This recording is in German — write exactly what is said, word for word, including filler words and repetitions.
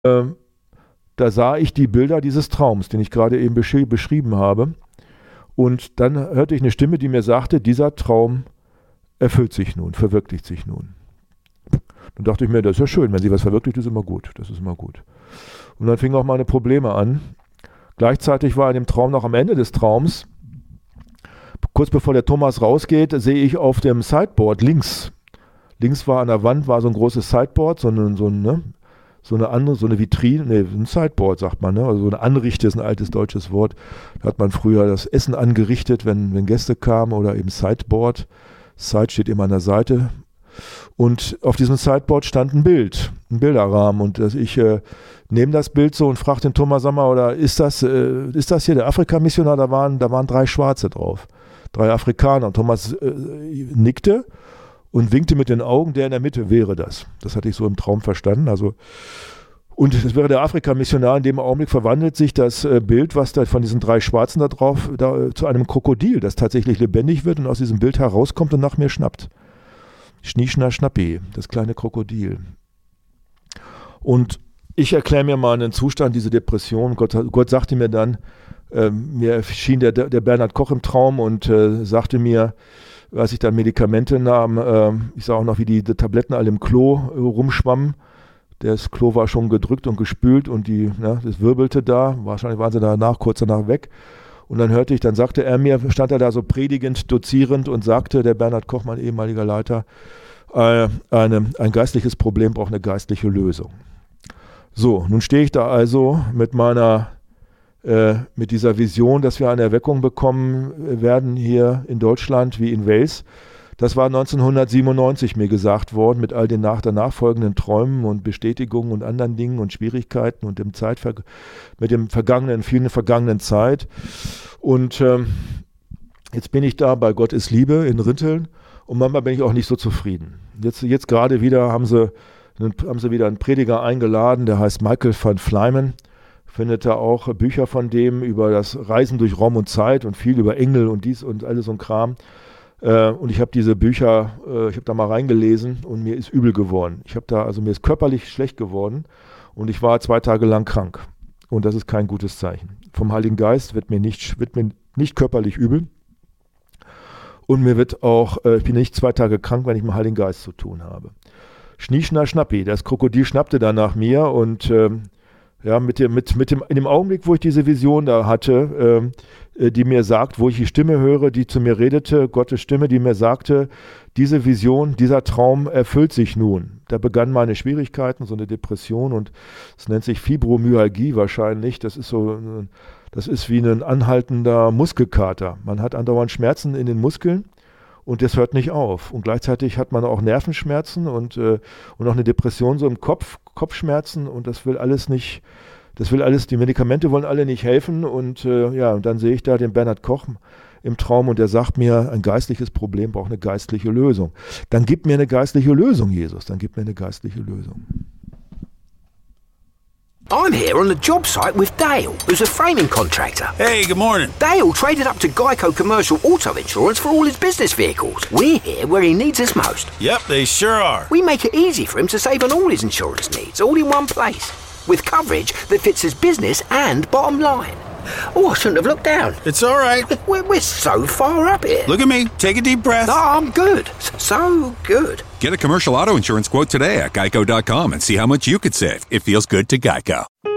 äh, da sah ich die Bilder dieses Traums, den ich gerade eben besch- beschrieben habe. Und dann hörte ich eine Stimme, die mir sagte, dieser Traum erfüllt sich nun, verwirklicht sich nun. Dann dachte ich mir, das ist ja schön, wenn sie was verwirklicht, ist immer gut, das ist immer gut. Und dann fingen auch meine Probleme an. Gleichzeitig war in dem Traum noch am Ende des Traums, kurz bevor der Thomas rausgeht, sehe ich auf dem Sideboard links, links war an der Wand war so ein großes Sideboard, so eine, so eine, so eine andere, so eine Vitrine, nee, ein Sideboard sagt man, ne? Also so eine Anrichte ist ein altes deutsches Wort. Da hat man früher das Essen angerichtet, wenn, wenn Gäste kamen, oder eben Sideboard. Side steht immer an der Seite. Und auf diesem Sideboard stand ein Bild, ein Bilderrahmen. Und dass ich äh, nehme das Bild so und frage den Thomas, sag mal, oder ist das, äh, ist das hier der Afrika-Missionar? Da waren, da waren drei Schwarze drauf, drei Afrikaner. Und Thomas äh, nickte und winkte mit den Augen, der in der Mitte wäre das. Das hatte ich so im Traum verstanden. Also, und es wäre der Afrika-Missionar. In dem Augenblick verwandelt sich das äh, Bild, was da von diesen drei Schwarzen da drauf, da, zu einem Krokodil, das tatsächlich lebendig wird und aus diesem Bild herauskommt und nach mir schnappt. Schnieschner Schnappi, das kleine Krokodil. Und ich erkläre mir mal einen Zustand, diese Depression. Gott, Gott sagte mir dann, äh, mir erschien der, der Bernhard Koch im Traum und äh, sagte mir, als ich dann Medikamente nahm, äh, ich sah auch noch, wie die, die Tabletten alle im Klo äh, rumschwammen. Das Klo war schon gedrückt und gespült und die, ja, das wirbelte da. Wahrscheinlich waren sie danach, kurz danach weg. Und dann hörte ich, dann sagte er mir, stand er da so predigend, dozierend und sagte, der Bernhard Koch, mein ehemaliger Leiter, äh, eine, ein geistliches Problem braucht eine geistliche Lösung. So, nun stehe ich da also mit meiner Äh, mit dieser Vision, dass wir eine Erweckung bekommen werden hier in Deutschland wie in Wales. Das war neunzehnhundertsiebenundneunzig mir gesagt worden, mit all den nach, danach folgenden Träumen und Bestätigungen und anderen Dingen und Schwierigkeiten und dem Zeitver- mit dem vergangenen, vielen vergangenen Zeit. Und ähm, jetzt bin ich da bei Gott ist Liebe in Rinteln und manchmal bin ich auch nicht so zufrieden. Jetzt, jetzt gerade wieder haben sie, haben sie wieder einen Prediger eingeladen, der heißt Michael van Flymen. Findet da auch Bücher von dem über das Reisen durch Raum und Zeit und viel über Engel und dies und alles so ein Kram. Äh, und ich habe diese Bücher, äh, ich habe da mal reingelesen und mir ist übel geworden. Ich habe da, also mir ist körperlich schlecht geworden und ich war zwei Tage lang krank. Und das ist kein gutes Zeichen. Vom Heiligen Geist wird mir nicht, wird mir nicht körperlich übel. Und mir wird auch, äh, ich bin nicht zwei Tage krank, wenn ich mit dem Heiligen Geist zu tun habe. Schnieschner Schnappi, das Krokodil schnappte dann nach mir und ähm, ja, mit dem, mit, mit dem, in dem Augenblick, wo ich diese Vision da hatte, äh, die mir sagt, wo ich die Stimme höre, die zu mir redete, Gottes Stimme, die mir sagte, diese Vision, dieser Traum erfüllt sich nun. Da begannen meine Schwierigkeiten, so eine Depression und es nennt sich Fibromyalgie wahrscheinlich. Das ist so, das ist wie ein anhaltender Muskelkater. Man hat andauernd Schmerzen in den Muskeln. Und das hört nicht auf. Und gleichzeitig hat man auch Nervenschmerzen und, äh, und auch eine Depression so im Kopf, Kopfschmerzen und das will alles nicht, das will alles, die Medikamente wollen alle nicht helfen und äh, ja, und dann sehe ich da den Bernhard Koch im Traum und der sagt mir, ein geistliches Problem braucht eine geistliche Lösung. Dann gib mir eine geistliche Lösung, Jesus, dann gib mir eine geistliche Lösung. I'm here on the job site with Dale, who's a framing contractor. Hey, good morning. Dale traded up to Geico Commercial Auto Insurance for all his business vehicles. We're here where he needs us most. Yep, they sure are. We make it easy for him to save on all his insurance needs, all in one place, with coverage that fits his business and bottom line. Oh, I shouldn't have looked down. It's all right. We're, we're so far up here. Look at me. Take a deep breath. No, I'm good. So good. Get a commercial auto insurance quote today at geico dot com and see how much you could save. It feels good to Geico.